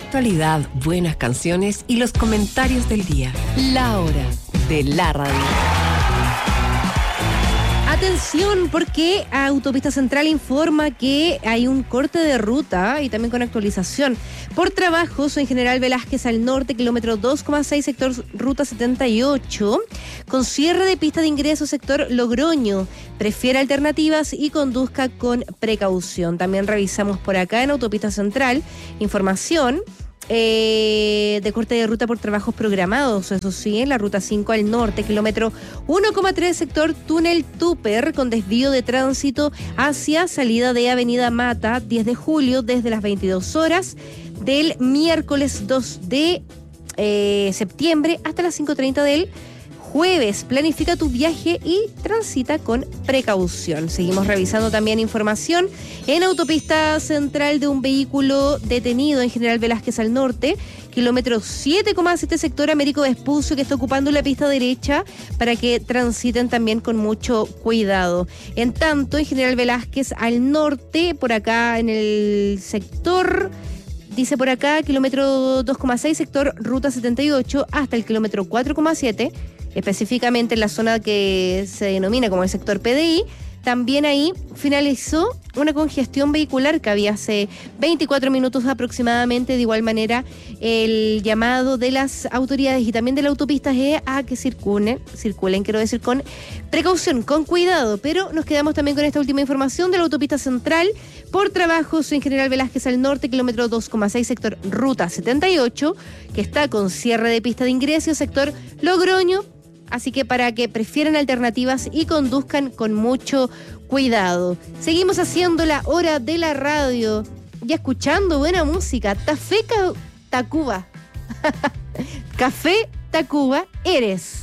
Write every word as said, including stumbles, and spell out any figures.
actualidad, buenas canciones y los comentarios del día. La hora de la radio. Atención, porque Autopista Central informa que hay un corte de ruta y también con actualización por trabajos en General Velázquez al norte, kilómetro dos coma seis, sector ruta setenta y ocho, con cierre de pista de ingreso, sector Logroño. Prefiere alternativas y conduzca con precaución. También revisamos por acá en Autopista Central información Eh, de corte de ruta por trabajos programados, eso sí, en la ruta cinco al norte, kilómetro uno coma tres, sector túnel Tupper, con desvío de tránsito hacia salida de Avenida Mata, diez de julio, desde las veintidós horas del miércoles dos de eh, septiembre hasta las cinco treinta del jueves. Planifica tu viaje y transita con precaución. Seguimos revisando también información en Autopista Central de un vehículo detenido en General Velázquez al norte, kilómetro siete coma siete, sector Américo Vespucio, que está ocupando la pista derecha para que transiten también con mucho cuidado. En tanto, en General Velázquez al norte, por acá en el sector... Dice por acá, kilómetro dos coma seis, sector ruta setenta y ocho, hasta el kilómetro cuatro coma siete, específicamente en la zona que se denomina como el sector P D I. También ahí finalizó una congestión vehicular que había hace veinticuatro minutos aproximadamente. De igual manera, el llamado de las autoridades y también de la autopista es a que circulen, circulen, quiero decir, con precaución, con cuidado. Pero nos quedamos también con esta última información de la Autopista Central por trabajos en General Velázquez al norte, kilómetro dos coma seis, sector ruta setenta y ocho, que está con cierre de pista de ingreso, sector Logroño. Así que para que prefieran alternativas y conduzcan con mucho cuidado. Seguimos haciendo la hora de la radio y escuchando buena música. Café Tacuba. Café Tacuba eres.